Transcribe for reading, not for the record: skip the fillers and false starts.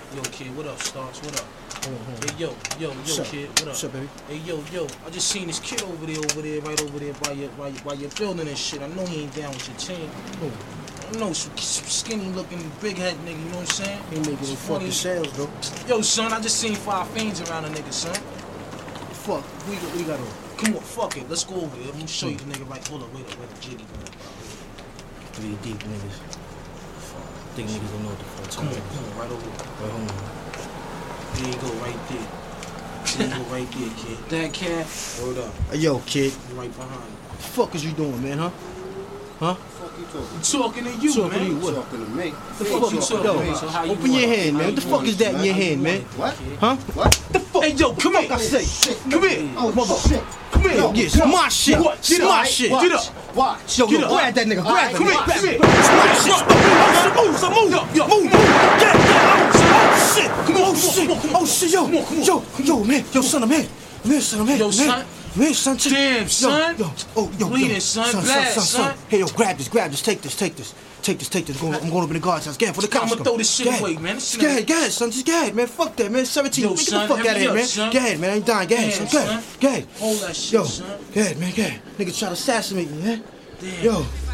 Yo, kid, what up, Stars? What up? Hold on. Hey, yo, kid, what up? What's up, baby? Hey, yo, I just seen this kid over there, right over there by your building and shit. I know he ain't down with your team. Who? I know, some skinny looking, big head nigga, you know what I'm saying? He making It's no funny. fucking sales, though. Yo, son, I just seen 5 fiends around a nigga, son. Fuck. What you got on? Come on, fuck it, let's go over there. I'm gonna show you the nigga right. Hold up, wait up, jiggy. 3 deep niggas. Think niggas don't know what the fuck. Come on, right over there. Right, hold on. There you go, right there. There you go, right there, kid. That cat. Hold up. Hey, yo, kid. Right behind you. What the fuck is you doing, man, huh? Huh? Fuck you talking? I'm talking to you, Talking man. to you, what? Talking to me. The fuck you talking Yo, about? so how you Open your want it? hand, man. What the fuck is that in your hand, man? What? Huh? What? The fuck? Hey, yo, come here. I say. Come here. Oh, Mother- shit. Come here. Yo, Yeah, it's my shit. What? It's Get my up. shit. Watch. Get up. Watch. Yo, Get up. grab that nigga. Grab him. Come here, Grab come him. here. It's my shit. Move. Yo. Move. Get oh, shit. Come on, Oh, shit. Oh, shit. Yo. Come on. Yo, man. Yo, son, I'm here. Son, I'm here. Yo, Man. son. Man, son. Damn, son. Yo. Oh, yo. Bleeding, son. Blast, son. Hey, yo, grab this. Take this. I'm going up in the guard's house. Get for the cops. I'ma throw this shit away, man. This shit Go ahead, son. Just go ahead, man. Fuck that, man. 17. Yo, Get the son, fuck out of hurry here, up, man. son. Go ahead, man. I ain't dying. Go ahead, Damn, son. Go son. ahead. Go ahead. Hold that shit, Yo, son. go ahead, man. Go ahead. Nigga try to assassinate me, man. Damn. Yo.